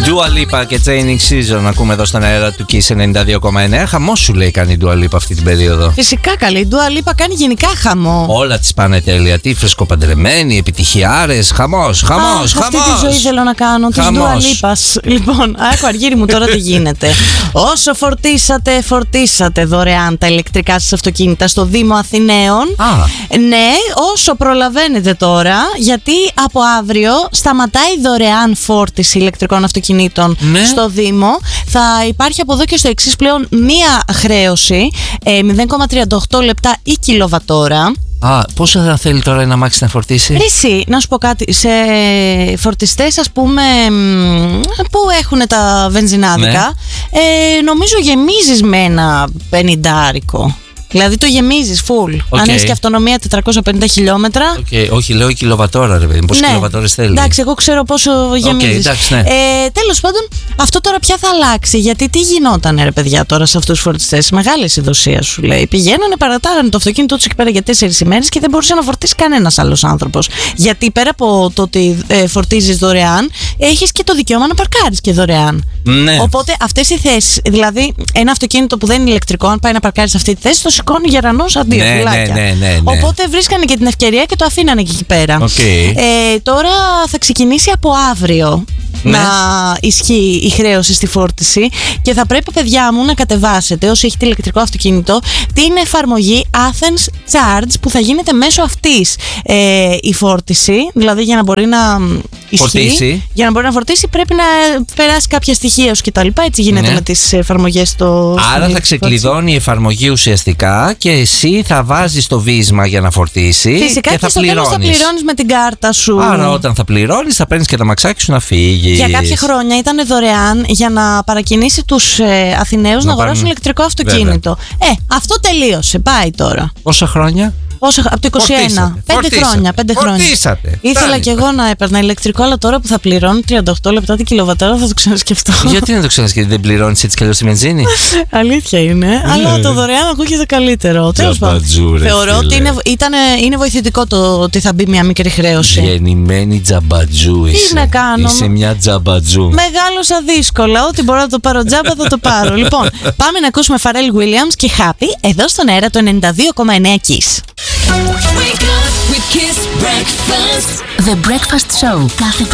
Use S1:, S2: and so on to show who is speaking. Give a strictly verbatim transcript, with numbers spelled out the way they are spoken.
S1: Dua Lipa και Training Season ακούμε εδώ στον αέρα του Kiss ενενήντα δύο κόμμα εννέα. Χαμό σου λέει κάνει η Dua Lipa αυτή την περίοδο.
S2: Φυσικά καλή. Η Dua Lipa κάνει γενικά χαμό.
S1: Όλα τη πάνε τέλεια. Τι φρεσκοπαντρεμένοι, επιτυχιάρες. Χαμός, χαμός, χαμός.
S2: Αυτή τη ζωή θέλω να κάνω. Τη Dua Lipa. Λοιπόν, άκου Αργύρι μου τώρα τι γίνεται. Όσο φορτίσατε, φορτίσατε δωρεάν τα ηλεκτρικά σας αυτοκίνητα στο Δήμο Αθηναίων.
S1: Α.
S2: Ναι, όσο προλαβαίνετε τώρα, γιατί από αύριο σταματάει δωρεάν φόρτιση ηλεκτρικών αυτοκινήτων
S1: ναι.
S2: στο Δήμο. Θα υπάρχει από εδώ και στο εξής πλέον μία χρέωση ε, μηδέν κόμμα τριάντα οκτώ λεπτά η κιλοβατόρα.
S1: Α, πόσο θα θέλει τώρα ένα αμάξι να φορτίσει?
S2: Ρίση, να σου πω κάτι. Σε φορτιστές, ας πούμε, που έχουν τα βενζινάδικα, ναι. ε, νομίζω γεμίζεις με ένα πενηντάρικο. Δηλαδή το γεμίζεις full. Okay. Αν έχεις και αυτονομία τετρακόσια πενήντα χιλιόμετρα.
S1: Okay. Όχι, λέω η κιλοβατόρα, ρε παιδί. Πόσες
S2: ναι.
S1: κιλοβατόρες θέλει?
S2: Εντάξει, εγώ ξέρω πόσο γεμίζεις.
S1: Okay, εντάξει, ναι.
S2: ε, τέλος πάντων, αυτό τώρα πια θα αλλάξει. Γιατί τι γινόταν, ρε παιδιά, τώρα σε αυτούς τους φορτιστές? Μεγάλη ειδοσία σου λέει. Πηγαίνανε, παρατάγανε το αυτοκίνητό τους εκεί πέρα για τέσσερις ημέρες και δεν μπορούσε να φορτίσει κανένας άλλος άνθρωπος. Γιατί πέρα από το ότι ε, φορτίζεις δωρεάν, έχεις και το δικαίωμα να παρκάρεις και δωρεάν.
S1: Ναι.
S2: Οπότε αυτές οι θέσεις, δηλαδή ένα αυτοκίνητο που δεν είναι ηλεκτρικό, αν πάει να παρκάρει σε αυτή τη θέση, το σηκώνει γερανός αντί
S1: ναι, ναι, ναι, ναι, ναι.
S2: Οπότε βρίσκανε και την ευκαιρία και το αφήνανε και εκεί πέρα.
S1: Okay.
S2: Ε, τώρα θα ξεκινήσει από αύριο. Ναι. Να ισχύει η χρέωση στη φόρτιση και θα πρέπει, παιδιά μου, να κατεβάσετε, όσοι έχετε ηλεκτρικό αυτοκίνητο, την εφαρμογή Athens Charge που θα γίνεται μέσω αυτής ε, η φόρτιση. Δηλαδή για να μπορεί να
S1: φορτίσει.
S2: ισχύει, για να μπορεί να φορτίσει πρέπει να περάσει κάποια στοιχεία σου κτλ. Έτσι γίνεται ναι. με τις εφαρμογές στο.
S1: Άρα θα ξεκλειδώνει η εφαρμογή ουσιαστικά και εσύ θα βάζεις το βίσμα για να φορτίσει.
S2: Φυσικά και,
S1: και θα
S2: στο τέλος θα πληρώνεις με την κάρτα σου.
S1: Άρα όταν θα πληρώνεις θα παίρνεις και τα μαξάκι σου να φύγει.
S2: Για κάποια χρόνια ήταν δωρεάν για να παρακινήσει τους ε, Αθηναίους να, να αγοράσουν πάρουν... ηλεκτρικό αυτοκίνητο. Βέβαια. Ε, αυτό τελείωσε. Πάει τώρα.
S1: Πόσα χρόνια?
S2: Πόσα, από το είκοσι ένα.
S1: Φορτίσατε.
S2: Πέντε
S1: Φορτίσατε.
S2: χρόνια. Πέντε
S1: Φορτίσατε.
S2: χρόνια. Ήθελα
S1: Φτάνει.
S2: κι εγώ να έπαιρνα ηλεκτρικό, αλλά τώρα που θα πληρώνω τριάντα οκτώ λεπτά την κιλοβατόρα θα το ξανασκεφτώ.
S1: Γιατί να το ξανασκεφτεί, δεν πληρώνεις έτσι κι αλλιώς τη βενζίνη?
S2: Αλήθεια είναι. Ναι. Αλλά το δωρεάν ακούγεται καλύτερο. Τέλος πάντων. Θεωρώ ότι είναι, ήταν, είναι βοηθητικό το ότι θα μπει μια μικρή χρέωση.
S1: Γεννημένη τζαμπατζού είσαι.
S2: Τι να κάνω.
S1: Είσαι μια τζαμπατζού.
S2: Μεγάλωσα δύσκολα. Ό,τι μπορώ να το πάρω τζάμπα θα το πάρω. Λοιπόν, πάμε να ακούσουμε Pharrell Williams και Happy εδώ στον αέρα του ενενήντα δύο κόμμα εννέα Kiss.
S3: Wake up with Kiss Breakfast. The Breakfast Show. Κάθε